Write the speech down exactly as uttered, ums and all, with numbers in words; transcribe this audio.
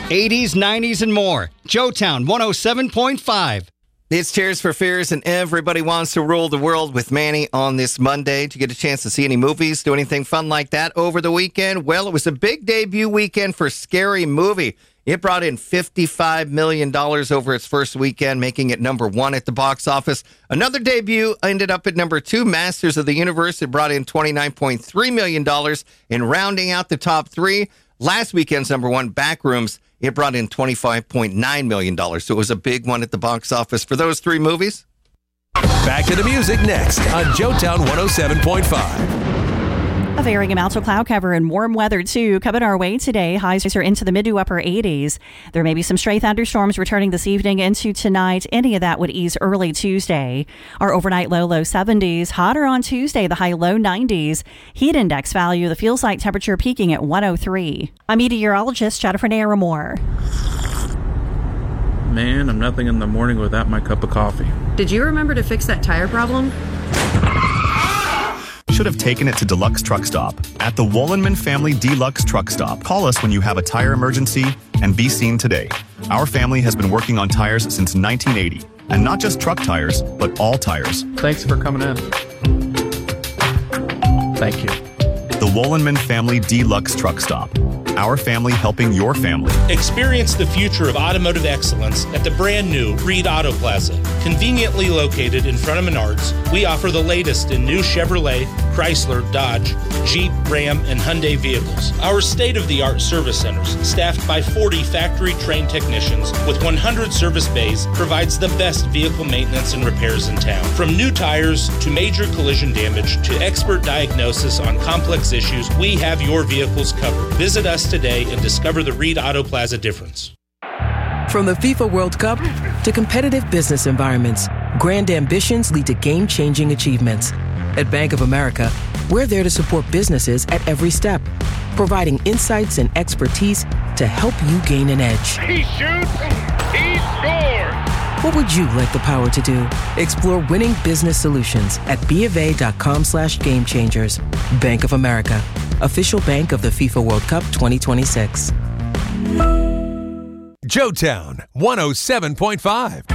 eighties, nineties, and more. Joetown one oh seven point five. It's Tears for Fears, and everybody wants to rule the world with Manny on this Monday. Did you get a chance to see any movies, do anything fun like that over the weekend? Well, it was a big debut weekend for Scary Movie. It brought in fifty-five million dollars over its first weekend, making it number one at the box office. Another debut ended up at number two, Masters of the Universe. It brought in twenty-nine point three million dollars. And rounding out the top three, last weekend's number one, Backrooms, it brought in twenty-five point nine million dollars. So it was a big one at the box office for those three movies. Back to the music next on Joetown one oh seven point five. A varying amount of cloud cover and warm weather, too, coming our way today. Highs are into the mid to upper eighties. There may be some stray thunderstorms returning this evening into tonight. Any of that would ease early Tuesday. Our overnight low, low seventies. Hotter on Tuesday, the high low nineties. Heat index value, the feels like temperature peaking at one oh three. I'm meteorologist Jennifer Naramore. Man, I'm nothing in the morning without my cup of coffee. Did you remember to fix that tire problem? Should have taken it to Deluxe Truck Stop. At the Wollenman Family Deluxe Truck Stop, call us when you have a tire emergency and be seen today. Our family has been working on tires since nineteen eighty. And not just truck tires, but all tires. Thanks for coming in. Thank you. The Wollenman Family Deluxe Truck Stop. Our family helping your family. Experience the future of automotive excellence at the brand new Reed Auto Plaza. Conveniently located in front of Menards, we offer the latest in new Chevrolet, Chrysler, Dodge, Jeep, Ram, and Hyundai vehicles. Our state-of-the-art service centers, staffed by forty factory-trained technicians with one hundred service bays, provides the best vehicle maintenance and repairs in town. From new tires to major collision damage to expert diagnosis on complex issues, we have your vehicles covered. Visit us today and discover the Reed Auto Plaza difference. From the FIFA World Cup to competitive business environments, grand ambitions lead to game-changing achievements. At Bank of America, we're there to support businesses at every step, providing insights and expertise to help you gain an edge. He shoots, he scores! What would you like the power to do? Explore winning business solutions at BofA.com slash game changers. Bank of America, official bank of the FIFA World Cup twenty twenty-six. Joetown one oh seven point five.